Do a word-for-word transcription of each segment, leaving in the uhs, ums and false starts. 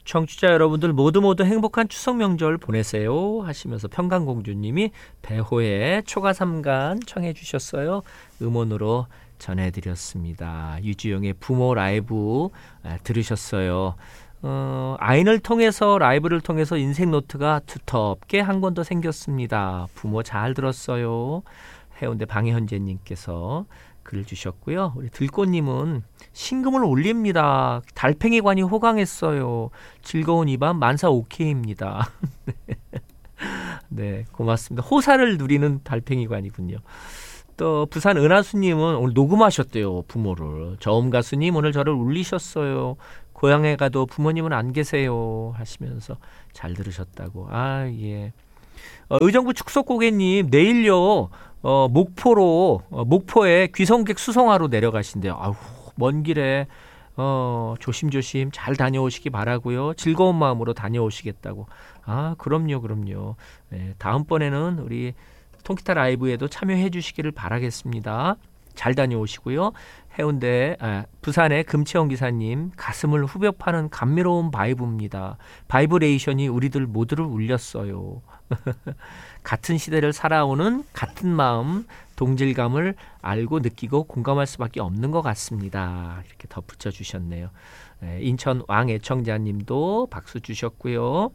청취자 여러분들 모두 모두 행복한 추석 명절 보내세요 하시면서 평강공주님이 배호의 초가삼간 청해 주셨어요. 음원으로 전해드렸습니다. 유지영의 부모 라이브 들으셨어요. 어, 아인을 통해서 라이브를 통해서 인생 노트가 두텁게 한 권 더 생겼습니다. 부모 잘 들었어요. 해운대 방혜현재님께서 글을 주셨고요. 우리 들꽃님은 신금을 올립니다. 달팽이관이 호강했어요. 즐거운 이 밤 만사 오케이입니다. 네, 고맙습니다. 호사를 누리는 달팽이관이군요. 또 부산 은하수님은 오늘 녹음하셨대요. 부모를. 저음 가수님 오늘 저를 울리셨어요. 고향에 가도 부모님은 안 계세요 하시면서 잘 들으셨다고. 아 예. 어, 의정부 축소고객님 내일요. 어, 목포로 어, 목포에 귀성객 수송하러 내려가신대요. 아우 먼 길에 어, 조심조심 잘 다녀오시기 바라고요. 즐거운 마음으로 다녀오시겠다고. 아 그럼요 그럼요. 네, 다음번에는 우리 통기타 라이브에도 참여해 주시기를 바라겠습니다. 잘 다녀오시고요. 해운대 아, 부산의 금채원 기사님 가슴을 후벼 파는 감미로운 바이브입니다. 바이브레이션이 우리들 모두를 울렸어요. 같은 시대를 살아오는 같은 마음 동질감을 알고 느끼고 공감할 수밖에 없는 것 같습니다. 이렇게 덧붙여 주셨네요. 네, 인천 왕애청자님도 박수 주셨고요.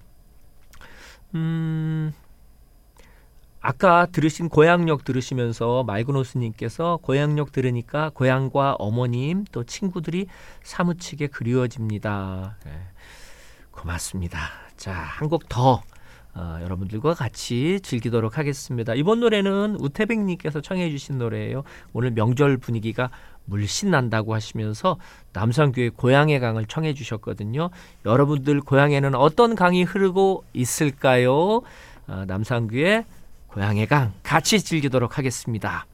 음... 아까 들으신 고향역 들으시면서 말그노스님께서 고향역 들으니까 고향과 어머님 또 친구들이 사무치게 그리워집니다. 네, 고맙습니다. 자, 한 곡 더 어, 여러분들과 같이 즐기도록 하겠습니다. 이번 노래는 우태백님께서 청해 주신 노래예요. 오늘 명절 분위기가 물씬 난다고 하시면서 남산교회 고향의 강을 청해 주셨거든요. 여러분들 고향에는 어떤 강이 흐르고 있을까요? 어, 남산교회 고향의 강 같이 즐기도록 하겠습니다.